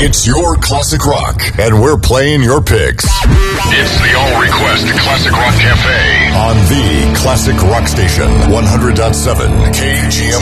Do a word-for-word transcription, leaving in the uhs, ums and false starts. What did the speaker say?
It's your classic rock, and we're playing your picks. It's the All Request Classic Rock Cafe on the Classic Rock Station, one hundred point seven K G M